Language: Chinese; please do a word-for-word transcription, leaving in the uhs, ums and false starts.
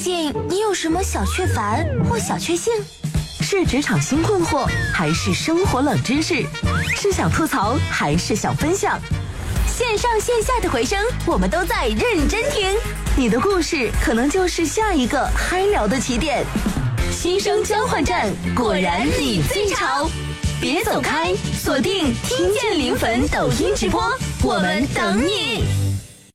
近你有什么小雀烦或小确幸？ 是职场新困惑，还是生活冷知识？是想吐槽，还是想分享？ 线上线下的回声，我们都在认真听。 你的故事可能就是下一个嗨聊的起点。 新生交换站，果然你最潮！别走开，锁定听见灵魂抖音直播，我们等你。